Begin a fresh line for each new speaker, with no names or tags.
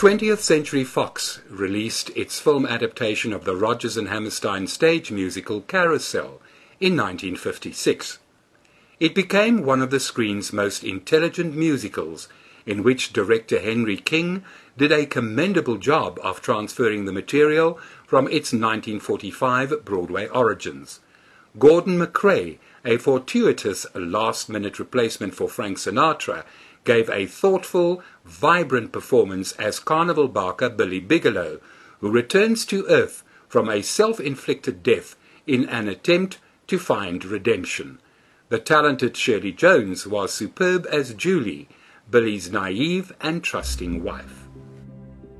20th Century Fox released its film adaptation of the Rodgers and Hammerstein stage musical Carousel in 1956. It became one of the screen's most intelligent musicals, in which director Henry King did a commendable job of transferring the material from its 1945 Broadway origins. Gordon MacRae, a fortuitous last-minute replacement for Frank Sinatra, gave a thoughtful, vibrant performance as carnival barker Billy Bigelow, who returns to Earth from a self-inflicted death in an attempt to find redemption. The talented Shirley Jones was superb as Julie, Billy's naive and trusting wife.